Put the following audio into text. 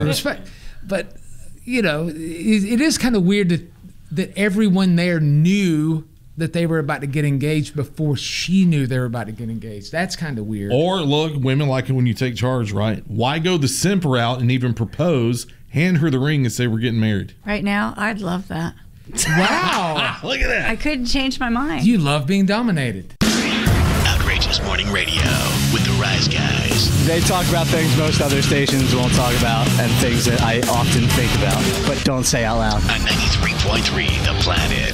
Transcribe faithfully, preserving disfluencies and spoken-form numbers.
Respect, but you know, it, it is kind of weird that that everyone there knew that they were about to get engaged before she knew they were about to get engaged. That's kind of weird. Or look, women like it when you take charge, right? Why go the simp route and even propose, hand her the ring and say we're getting married? Right now, I'd love that. Wow. Look at that. I couldn't change my mind. You love being dominated. Outrageous Morning Radio with the Rise Guys. They talk about things most other stations won't talk about and things that I often think about, but don't say out loud. On ninety-three point three The Planet.